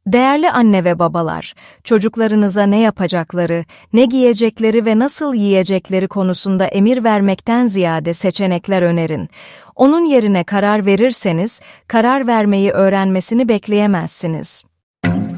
Değerli anne ve babalar, çocuklarınıza ne yapacakları, ne giyecekleri ve nasıl yiyecekleri konusunda emir vermekten ziyade seçenekler önerin. Onun yerine karar verirseniz, karar vermeyi öğrenmesini bekleyemezsiniz.